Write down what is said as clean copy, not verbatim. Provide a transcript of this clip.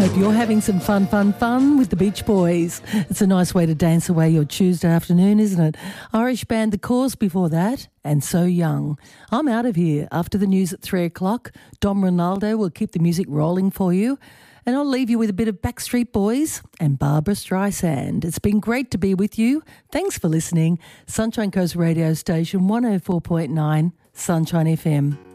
Hope you're having some fun with the Beach Boys. It's a nice way to dance away your Tuesday afternoon, isn't it? Irish band The Cause before that, and So Young. I'm out of here. After the news at 3 o'clock, Dom Ronaldo will keep the music rolling for you, and I'll leave you with a bit of Backstreet Boys and Barbra Streisand. It's been great to be with you. Thanks for listening. Sunshine Coast radio station 104.9 Sunshine FM.